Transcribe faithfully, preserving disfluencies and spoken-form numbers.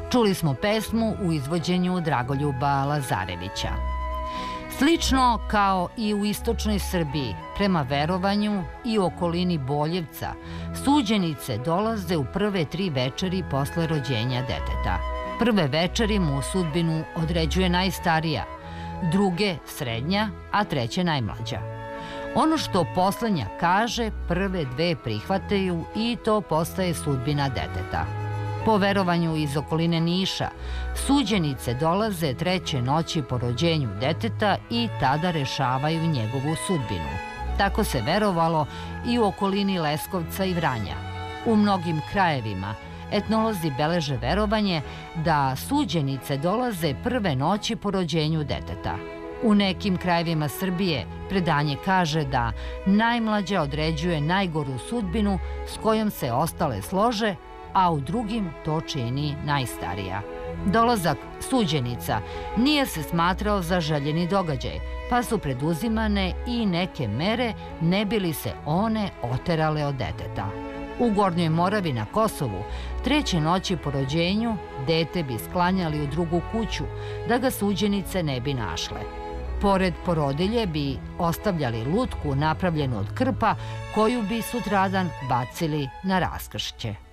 Čuli smo pesmu u izvođenju Dragoljuba Lazarevića. Slično kao i u istočnoj Srbiji, prema verovanju i u okolini Boljevca, suđenice dolaze u prve tri večeri posle rođenja deteta. Prve večeri mu sudbinu određuje najstarija, druge srednja, a treće najmlađa. Ono što poslednja kaže, prve dve prihvataju i to postaje sudbina deteta. Po verovanju iz okoline Niša, suđenice dolaze treće noći po rođenju deteta i tada rešavaju njegovu sudbinu. Tako se verovalo i u okolini Leskovca i Vranja. U mnogim krajevima etnolozi beleže verovanje da suđenice dolaze prve noći po rođenju deteta. U nekim krajevima Srbije predanje kaže da najmlađa određuje najgoru sudbinu s kojom se ostale slože, a u drugim to čini najstarija. Dolazak suđenica nije se smatrao za željeni događaj, pa su preduzimane i neke mere ne bi li se one oterale od deteta. U Gornjoj Moravi na Kosovu treće noći po rođenju dete bi sklanjali u drugu kuću da ga suđenice ne bi našle. Pored porodilje bi ostavljali lutku napravljenu od krpa koju bi sutradan bacili na raskršće.